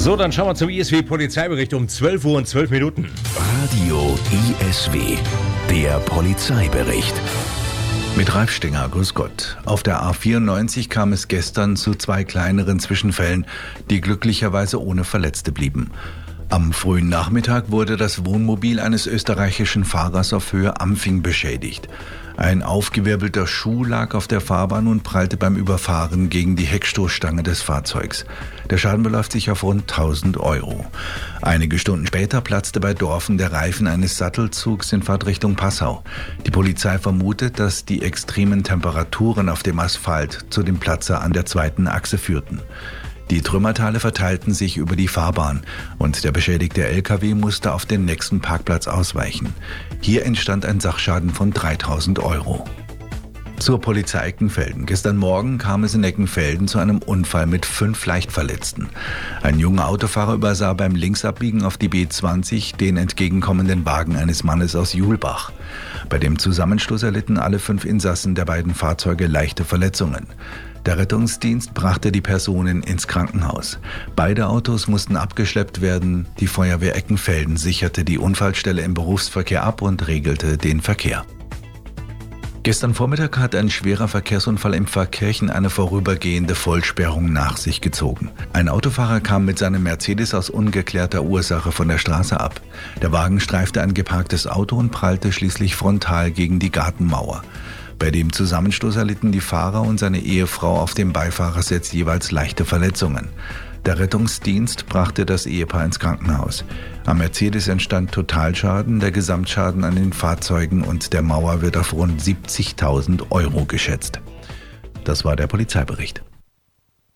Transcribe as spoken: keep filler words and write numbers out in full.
So, dann schauen wir zum I S W-Polizeibericht um zwölf Uhr und zwölf Minuten. Radio I S W, der Polizeibericht. Mit Ralf Stinger, grüß Gott. Auf der A vierundneunzig kam es gestern zu zwei kleineren Zwischenfällen, die glücklicherweise ohne Verletzte blieben. Am frühen Nachmittag wurde das Wohnmobil eines österreichischen Fahrers auf Höhe Ampfing beschädigt. Ein aufgewirbelter Schuh lag auf der Fahrbahn und prallte beim Überfahren gegen die Heckstoßstange des Fahrzeugs. Der Schaden beläuft sich auf rund tausend Euro. Einige Stunden später platzte bei Dorfen der Reifen eines Sattelzugs in Fahrtrichtung Passau. Die Polizei vermutet, dass die extremen Temperaturen auf dem Asphalt zu dem Platzer an der zweiten Achse führten. Die Trümmerteile verteilten sich über die Fahrbahn und der beschädigte L K W musste auf den nächsten Parkplatz ausweichen. Hier entstand ein Sachschaden von dreitausend Euro. Zur Polizei Eckenfelden. Gestern Morgen kam es in Eckenfelden zu einem Unfall mit fünf Leichtverletzten. Ein junger Autofahrer übersah beim Linksabbiegen auf die B zwanzig den entgegenkommenden Wagen eines Mannes aus Julbach. Bei dem Zusammenstoß erlitten alle fünf Insassen der beiden Fahrzeuge leichte Verletzungen. Der Rettungsdienst brachte die Personen ins Krankenhaus. Beide Autos mussten abgeschleppt werden. Die Feuerwehr Eckenfelden sicherte die Unfallstelle im Berufsverkehr ab und regelte den Verkehr. Gestern Vormittag hat ein schwerer Verkehrsunfall im Pfarrkirchen eine vorübergehende Vollsperrung nach sich gezogen. Ein Autofahrer kam mit seinem Mercedes aus ungeklärter Ursache von der Straße ab. Der Wagen streifte ein geparktes Auto und prallte schließlich frontal gegen die Gartenmauer. Bei dem Zusammenstoß erlitten die Fahrer und seine Ehefrau auf dem Beifahrersitz jeweils leichte Verletzungen. Der Rettungsdienst brachte das Ehepaar ins Krankenhaus. Am Mercedes entstand Totalschaden, der Gesamtschaden an den Fahrzeugen und der Mauer wird auf rund siebzigtausend Euro geschätzt. Das war der Polizeibericht.